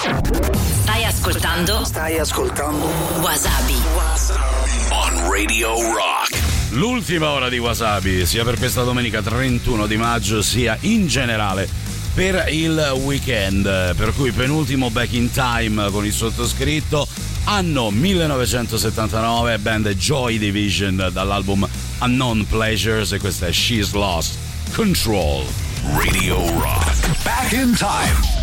Stai ascoltando Wasabi on Radio Rock. L'ultima ora di Wasabi, sia per questa domenica 31 di maggio, sia in generale per il weekend. Per cui penultimo Back in Time con il sottoscritto, anno 1979, band Joy Division dall'album Unknown Pleasures, e questa è She's Lost Control. Radio Rock. Back in Time.